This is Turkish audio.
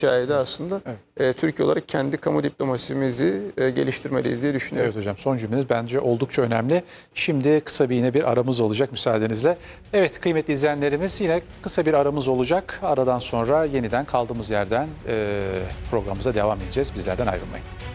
hikayede aslında Türkiye olarak kendi kamu diplomasimizi geliştirmeliyiz diye düşünüyorum. Evet hocam, son cümleniz bence oldukça önemli. Şimdi kısa bir yine bir aramız olacak müsaadenizle. Evet kıymetli izleyenlerimiz, yine kısa bir aramız olacak. Aradan sonra yeniden kaldığımız yerden programımıza devam edeceğiz. Bizlerden ayrılmayın.